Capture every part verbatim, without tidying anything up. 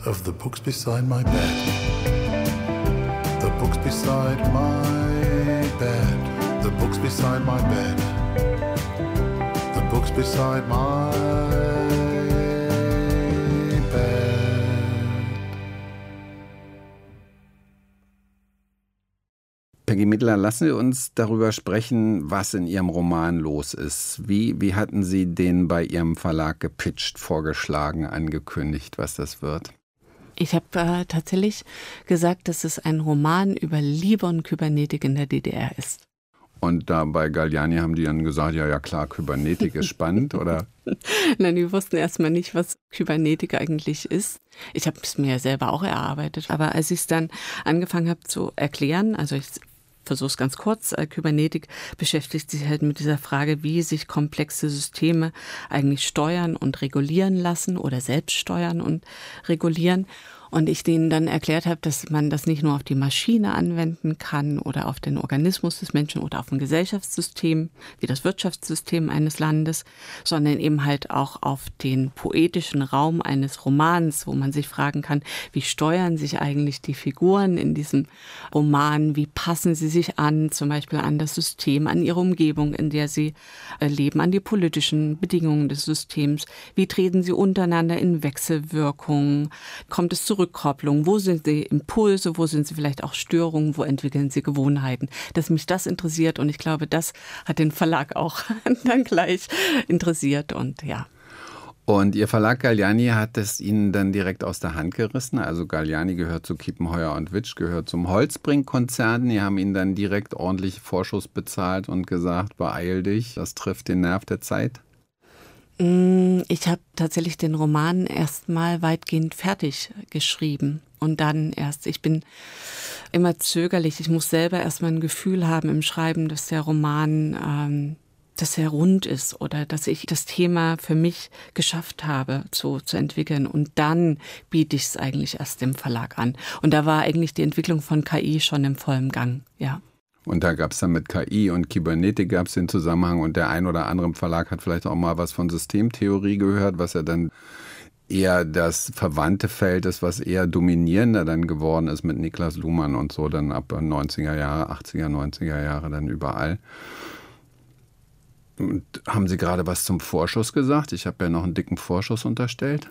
of the books beside my bed. The books beside my bed. The books beside my bed. The books beside my bed. Peggy Mittler, lassen Sie uns darüber sprechen, was in Ihrem Roman los ist. Wie, wie hatten Sie den bei Ihrem Verlag gepitcht, vorgeschlagen, angekündigt, was das wird? Ich habe äh, tatsächlich gesagt, dass es ein Roman über Liebe und Kybernetik in der D D R ist. Und da bei Galliani haben die dann gesagt, ja, ja klar, Kybernetik ist spannend, oder? Nein, die wussten erstmal nicht, was Kybernetik eigentlich ist. Ich habe es mir ja selber auch erarbeitet. Aber als ich es dann angefangen habe zu erklären, also ich versuche es ganz kurz, Kybernetik beschäftigt sich halt mit dieser Frage, wie sich komplexe Systeme eigentlich steuern und regulieren lassen oder selbst steuern und regulieren. Und ich denen dann erklärt habe, dass man das nicht nur auf die Maschine anwenden kann oder auf den Organismus des Menschen oder auf ein Gesellschaftssystem, wie das Wirtschaftssystem eines Landes, sondern eben halt auch auf den poetischen Raum eines Romans, wo man sich fragen kann, wie steuern sich eigentlich die Figuren in diesem Roman, wie passen sie sich an, zum Beispiel an das System, an ihre Umgebung, in der sie leben, an die politischen Bedingungen des Systems, wie treten sie untereinander in Wechselwirkungen, kommt es zu Rückkopplung, wo sind die Impulse, wo sind sie vielleicht auch Störungen, wo entwickeln sie Gewohnheiten. Dass mich das interessiert und ich glaube, das hat den Verlag auch dann gleich interessiert und ja. Und Ihr Verlag Galliani hat es Ihnen dann direkt aus der Hand gerissen. Also Galliani gehört zu Kiepenheuer und Witsch, gehört zum Holtzbrinck-Konzern. Die haben Ihnen dann direkt ordentlich Vorschuss bezahlt und gesagt, beeil dich, das trifft den Nerv der Zeit. Ich habe tatsächlich den Roman erstmal weitgehend fertig geschrieben und dann erst, ich bin immer zögerlich, ich muss selber erstmal ein Gefühl haben im Schreiben, dass der Roman, ähm, dass er rund ist oder dass ich das Thema für mich geschafft habe zu, zu entwickeln und dann biete ich es eigentlich erst dem Verlag an. Und da war eigentlich die Entwicklung von K I schon im vollen Gang, ja. Und da gab es dann mit K I und Kybernetik gab es den Zusammenhang und der ein oder andere im Verlag hat vielleicht auch mal was von Systemtheorie gehört, was ja dann eher das verwandte Feld ist, was eher dominierender dann geworden ist mit Niklas Luhmann und so, dann ab neunziger Jahre, achtziger, neunziger Jahre dann überall. Und haben Sie gerade was zum Vorschuss gesagt? Ich habe ja noch einen dicken Vorschuss unterstellt.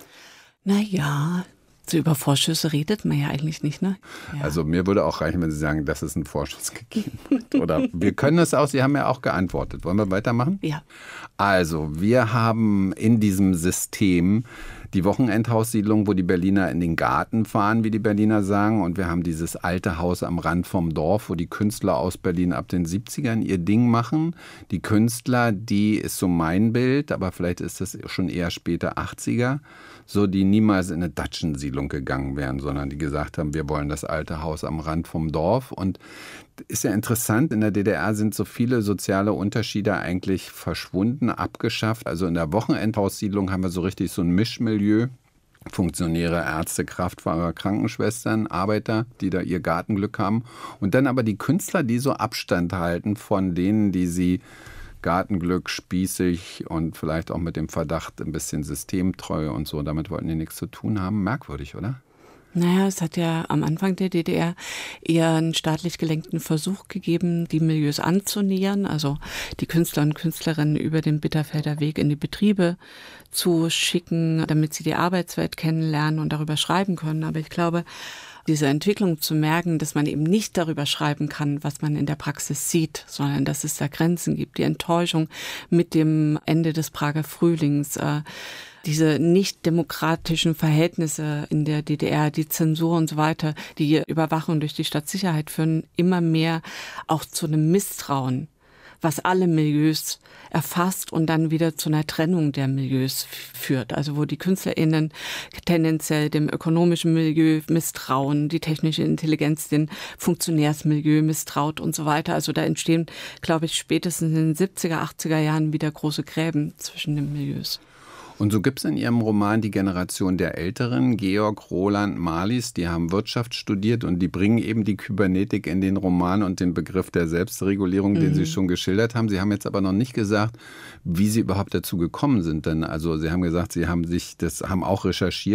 Naja, so über Vorschüsse redet man ja eigentlich nicht, ne? Ja. Also mir würde auch reichen, wenn Sie sagen, dass es einen Vorschuss gegeben hat. Oder wir können es auch, Sie haben ja auch geantwortet. Wollen wir weitermachen? Ja. Also wir haben in diesem System die Wochenendhaussiedlung, wo die Berliner in den Garten fahren, wie die Berliner sagen. Und wir haben dieses alte Haus am Rand vom Dorf, wo die Künstler aus Berlin ab den siebzigern ihr Ding machen. Die Künstler, die ist so mein Bild, aber vielleicht ist das schon eher später achtziger, so die niemals in eine Datschensiedlung gegangen wären, sondern die gesagt haben, wir wollen das alte Haus am Rand vom Dorf. Und ist ja interessant, in der D D R sind so viele soziale Unterschiede eigentlich verschwunden, abgeschafft. Also in der Wochenendhaussiedlung haben wir so richtig so ein Mischmilieu. Funktionäre, Ärzte, Kraftfahrer, Krankenschwestern, Arbeiter, die da ihr Gartenglück haben. Und dann aber die Künstler, die so Abstand halten von denen, die sie Gartenglück, spießig und vielleicht auch mit dem Verdacht ein bisschen systemtreu und so. Damit wollten die nichts zu tun haben. Merkwürdig, oder? Naja, es hat ja am Anfang der D D R eher einen staatlich gelenkten Versuch gegeben, die Milieus anzunähern, also die Künstler und Künstlerinnen über den Bitterfelder Weg in die Betriebe zu schicken, damit sie die Arbeitswelt kennenlernen und darüber schreiben können. Aber ich glaube, diese Entwicklung zu merken, dass man eben nicht darüber schreiben kann, was man in der Praxis sieht, sondern dass es da Grenzen gibt. Die Enttäuschung mit dem Ende des Prager Frühlings, äh, diese nicht demokratischen Verhältnisse in der D D R, die Zensur und so weiter, die Überwachung durch die Stadtsicherheit führen immer mehr auch zu einem Misstrauen, was alle Milieus erfasst und dann wieder zu einer Trennung der Milieus führt. Also wo die KünstlerInnen tendenziell dem ökonomischen Milieu misstrauen, die technische Intelligenz dem Funktionärsmilieu misstraut und so weiter. Also da entstehen, glaube ich, spätestens in den siebziger, achtziger Jahren wieder große Gräben zwischen den Milieus. Und so gibt es in Ihrem Roman die Generation der Älteren, Georg, Roland, Marlies, die haben Wirtschaft studiert und die bringen eben die Kybernetik in den Roman und den Begriff der Selbstregulierung, mhm. den Sie schon geschildert haben. Sie haben jetzt aber noch nicht gesagt, wie Sie überhaupt dazu gekommen sind. Denn also Sie haben gesagt, Sie haben sich das haben auch recherchiert.